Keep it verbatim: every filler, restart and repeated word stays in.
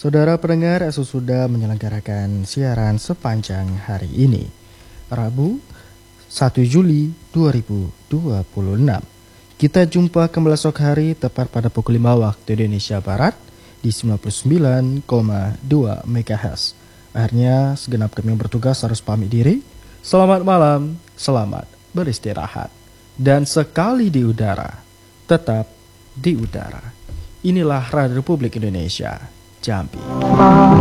Saudara pendengar, S U sudah menyelenggarakan siaran sepanjang hari ini, Rabu satu Juli dua ribu dua puluh enam. Kita jumpa kembali esok hari tepat pada pukul lima waktu Indonesia Barat di sembilan puluh sembilan koma dua megahertz. Akhirnya segenap kami yang bertugas harus pamit diri. Selamat malam, selamat beristirahat. Dan sekali di udara, tetap di udara. Inilah Radio Republik Indonesia, Jambi.